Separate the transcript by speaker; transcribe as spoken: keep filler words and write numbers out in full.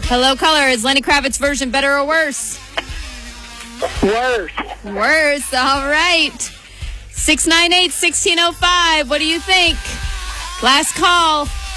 Speaker 1: Hello, caller. Is Lenny Kravitz's version better or worse?
Speaker 2: Worse.
Speaker 1: Worse. All right. six nine eight, one six zero five. What do you think? Last call.